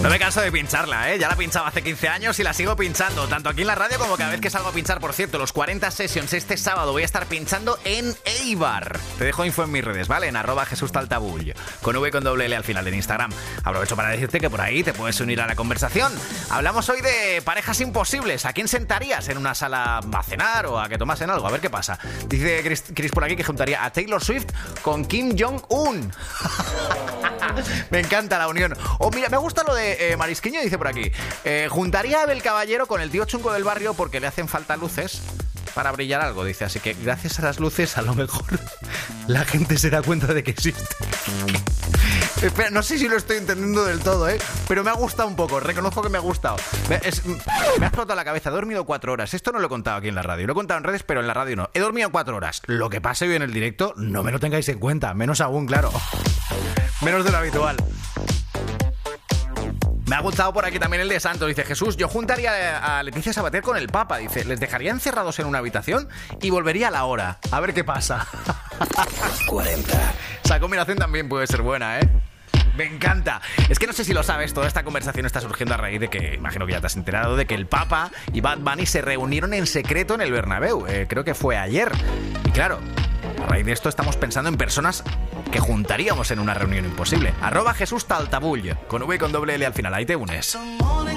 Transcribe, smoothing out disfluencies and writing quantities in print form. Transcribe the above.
No me canso de pincharla, ¿eh? Ya la pinchaba hace 15 años y la sigo pinchando, tanto aquí en la radio como cada vez que salgo a pinchar. Por cierto, los 40 Sessions este sábado voy a estar pinchando en Eibar. Te dejo info en mis redes, ¿vale? En @JesusTaltabull, con V y con doble L al final en Instagram. Aprovecho para decirte que por ahí te puedes unir a la conversación. Hablamos hoy de parejas imposibles. ¿A quién sentarías en una sala a cenar o a que tomasen algo? A ver qué pasa. Dice Chris por aquí que juntaría a Taylor Swift con Kim Jong-un. Me encanta la unión. Oh, mira, me gusta lo de Marisquiño, dice por aquí. Juntaría a Abel Caballero con el tío chungo del barrio porque le hacen falta luces para brillar algo, dice. Así que gracias a las luces a lo mejor la gente se da cuenta de que existe. Espera, no sé si lo estoy entendiendo del todo, pero me ha gustado un poco. Reconozco que me ha gustado. Me ha explotado la cabeza. He dormido 4 horas. Esto no lo he contado aquí en la radio. Lo he contado en redes, pero en la radio no. He dormido 4 horas. Lo que pase hoy en el directo, no me lo tengáis en cuenta. Menos aún, claro. Menos de lo habitual. Me ha gustado por aquí también el de Santos. Dice Jesús, yo juntaría a Leticia Sabater con el Papa. Dice, les dejaría encerrados en una habitación y volvería a la hora. A ver qué pasa. 40. Esa combinación también puede ser buena, Me encanta. Es que no sé si lo sabes, toda esta conversación está surgiendo a raíz de que, imagino que ya te has enterado, de que el Papa y Bad Bunny se reunieron en secreto en el Bernabéu. Creo que fue ayer. Y claro, a raíz de esto estamos pensando en personas que juntaríamos en una reunión imposible. @JesusTaltabull, con V y con doble L al final. Ahí te unes.